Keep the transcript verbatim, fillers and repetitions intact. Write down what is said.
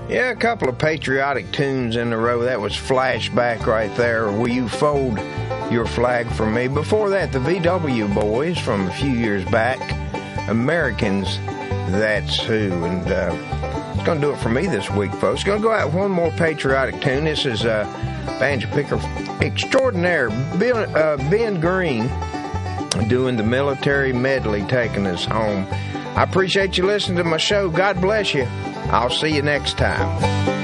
Yeah, a couple of patriotic tunes in a row. That was Flashback right there. Will You Fold Your Flag for Me? Before that, the V W Boys from a few years back. Americans, That's Who. And uh, it's going to do it for me this week, folks. Going to go out with one more patriotic tune. This is uh, banjo picker extraordinaire Ben, uh, Ben Green doing the military medley, taking us home. I appreciate you listening to my show. God bless you. I'll see you next time.